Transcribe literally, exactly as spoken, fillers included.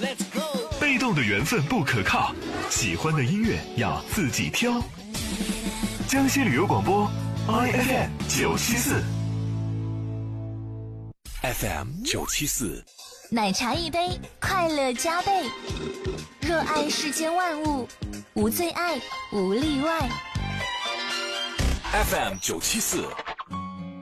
被动的缘分不可靠，喜欢的音乐要自己挑。江西旅游广播 I F M 九七四 F M 九七四， 奶茶一杯，快乐加倍。热爱世间万物，无最爱，无例外。 F M 九七四